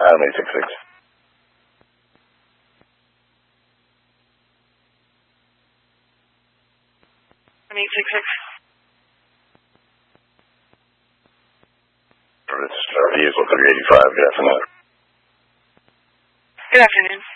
Adam 866. I'm 866. Vehicle 385, good afternoon. Good afternoon.